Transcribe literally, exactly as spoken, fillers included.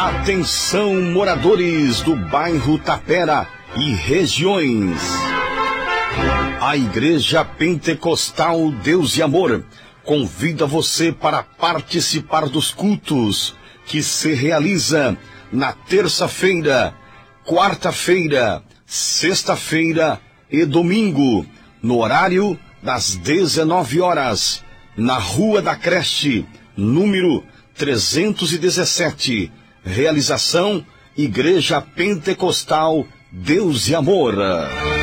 Atenção, moradores do bairro Tapera e regiões. A Igreja Pentecostal Deus e Amor convida você para participar dos cultos que se realiza na terça-feira, quarta-feira, sexta-feira e domingo, no horário das dezenove horas, na Rua da Creche, número trezentos e dezessete. Realização Igreja Pentecostal Deus e Amor.